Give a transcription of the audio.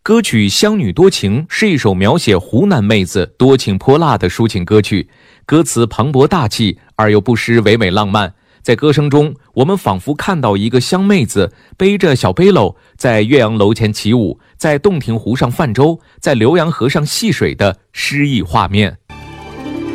歌曲《湘女多情》是一首描写湖南妹子多情泼辣的抒情歌曲，歌词磅礴大气，而又不失唯美浪漫。在歌声中，我们仿佛看到一个湘妹子背着小背篓，在岳阳楼前起舞，在洞庭湖上泛舟，在浏阳河上戏水的诗意画面。